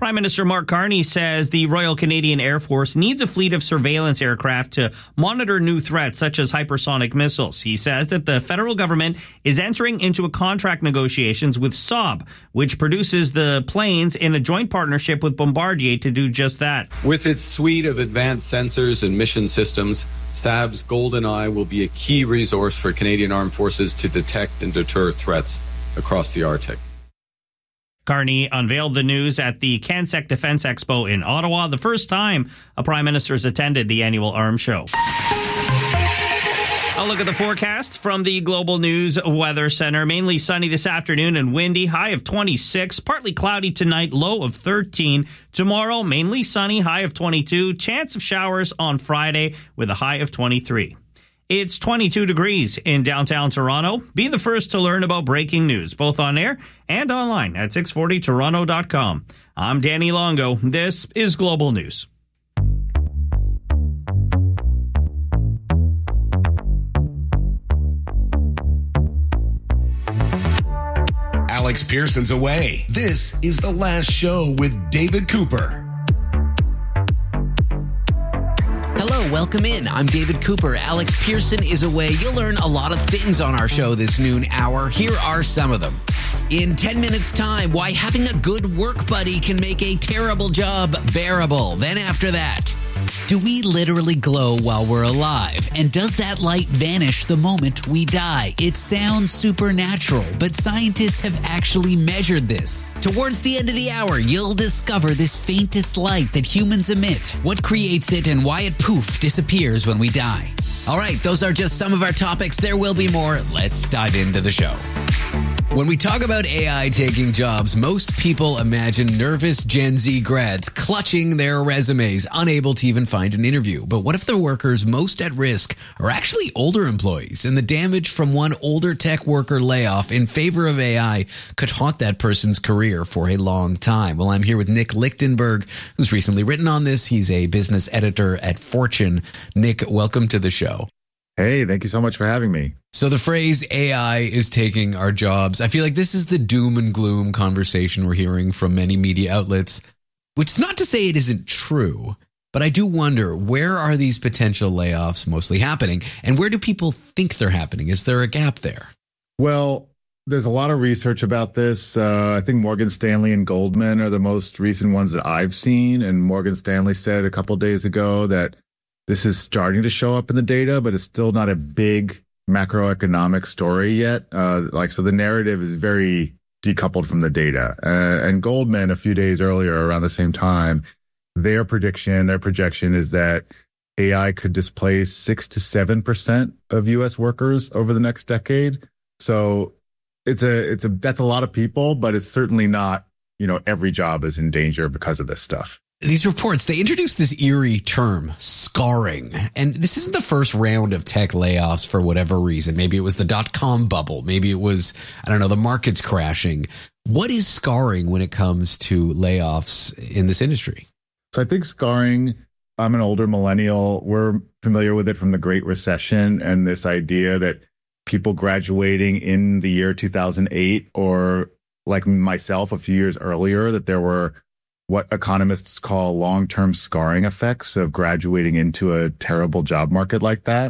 Prime Minister Mark Carney says the Royal Canadian Air Force needs a fleet of surveillance aircraft to monitor new threats such as hypersonic missiles. He says that the federal government is entering into a contract negotiations with Saab, which produces the planes in a joint partnership with Bombardier to do just that. With its suite of advanced sensors and mission systems, Saab's GoldenEye will be a key resource for Canadian Armed Forces to detect and deter threats across the Arctic. Carney unveiled the news at the CanSec Defense Expo in Ottawa, the first time a prime minister's attended the annual arms show. A look at the forecast from the Global News Weather Center. Mainly sunny this afternoon and windy, high of 26. Partly cloudy tonight, low of 13. Tomorrow, mainly sunny, high of 22. Chance of showers on Friday with a high of 23. It's 22 degrees in downtown Toronto. Be the first to learn about breaking news, both on air and online at 640toronto.com. I'm Danny Longo. This is Global News. Alex Pearson's away. This is The Last Show with David Cooper. Hello, welcome in. I'm David Cooper. Alex Pearson is away. You'll learn a lot of things on our show this noon hour. Here are some of them. In 10 minutes' time, why having a good work buddy can make a terrible job bearable. Then after that, do we literally glow while we're alive? And does that light vanish the moment we die? It sounds supernatural, but scientists have actually measured this. Towards the end of the hour, you'll discover this faintest light that humans emit, what creates it, and why it poof disappears when we die. All right, those are just some of our topics. There will be more. Let's dive into the show. When we talk about AI taking jobs, most people imagine nervous Gen Z grads clutching their resumes, unable to even find an interview. But what if the workers most at risk are actually older employees, and the damage from one older tech worker layoff in favor of AI could haunt that person's career for a long time? Well, I'm here with Nick Lichtenberg, who's recently written on this. He's a business editor at Fortune. Nick, welcome to the show. Hey, thank you so much for having me. So the phrase AI is taking our jobs, I feel like this is the doom and gloom conversation we're hearing from many media outlets, which is not to say it isn't true, but I do wonder, where are these potential layoffs mostly happening, and where do people think they're happening? Is there a gap there? Well, there's a lot of research about this. I think Morgan Stanley and Goldman are the most recent ones that I've seen, and Morgan Stanley said a couple of days ago that this is starting to show up in the data, but it's still not a big macroeconomic story yet. So the narrative is very decoupled from the data. And Goldman, a few days earlier, around the same time, their projection is that AI could displace 6 to 7% of U.S. workers over the next decade. So that's a lot of people, but it's certainly not, every job is in danger because of this stuff. These reports, they introduced this eerie term, scarring. And this isn't the first round of tech layoffs for whatever reason. Maybe it was the dot-com bubble. Maybe it was, the markets crashing. What is scarring when it comes to layoffs in this industry? So I think scarring, I'm an older millennial. We're familiar with it from the Great Recession and this idea that people graduating in the year 2008, or like myself a few years earlier, that there were what economists call long-term scarring effects of graduating into a terrible job market like that.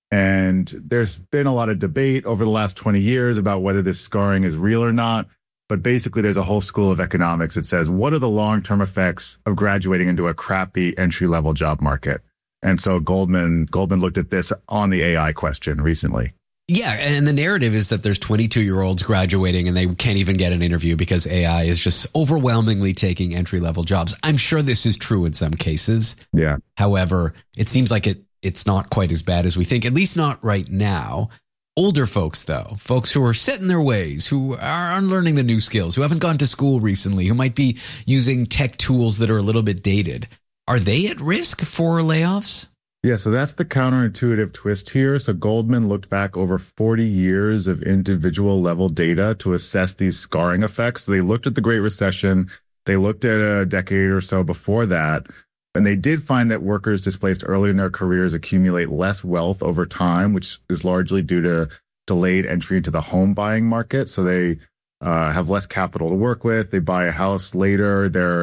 And there's been a lot of debate over the last 20 years about whether this scarring is real or not. But basically, there's a whole school of economics that says, what are the long-term effects of graduating into a crappy entry-level job market? And so Goldman looked at this on the AI question recently. Yeah, and the narrative is that there's 22-year-olds graduating and they can't even get an interview because AI is just overwhelmingly taking entry-level jobs. I'm sure this is true in some cases. Yeah. However, it seems like it's not quite as bad as we think, at least not right now. Older folks, though, folks who are set in their ways, who are unlearning the new skills, who haven't gone to school recently, who might be using tech tools that are a little bit dated, are they at risk for layoffs? Yeah, so that's the counterintuitive twist here. So Goldman looked back over 40 years of individual level data to assess these scarring effects. So they looked at the Great Recession. They looked at a decade or so before that. And they did find that workers displaced early in their careers accumulate less wealth over time, which is largely due to delayed entry into the home buying market. So they have less capital to work with. They buy a house later. Their